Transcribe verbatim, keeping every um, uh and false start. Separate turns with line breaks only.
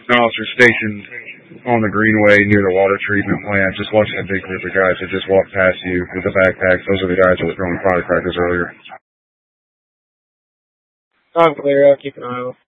an officer stationed on the Greenway near the water treatment plant, just watching a big group of guys that just walked past you with the backpacks. Those are the guys that were throwing firecrackers earlier.
I'm clear. I'll keep an eye out.